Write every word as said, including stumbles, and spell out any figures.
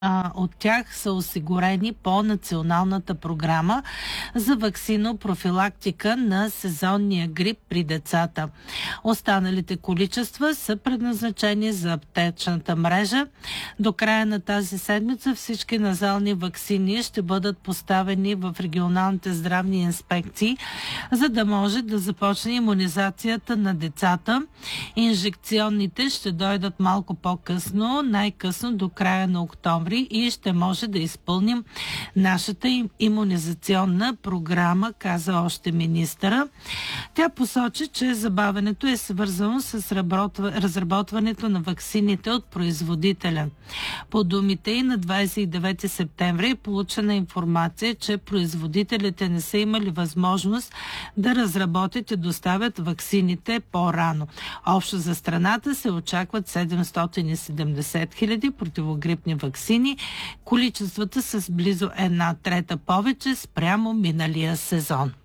а, от тях са осигурени по националната програма за ваксинопрофилактика на сезонния грип при децата. Останалите количества са предназначени за аптечната мрежа. До края на тази седмица всички назални ваксини ще бъдат поставени в регионалните здравни инспекции, за да може да започне имунизацията на децата. Инжекционните ще дойдат малко по-късно, най-късно до края на октомври, и ще може да изпълним нашата имунизационна програма, каза още министъра. Тя посочи, че забавянето е свързано с разработването на ваксините от производителя. По думите и на двадесет и девети септември е получена информация, че производителите не са имали възможност да разработят и доставят ваксините по-рано. Общо за страната се очакват седемстотин и седемдесет хиляди противогрипни ваксини. Количествата с близо една трета повече спрямо миналия сезон.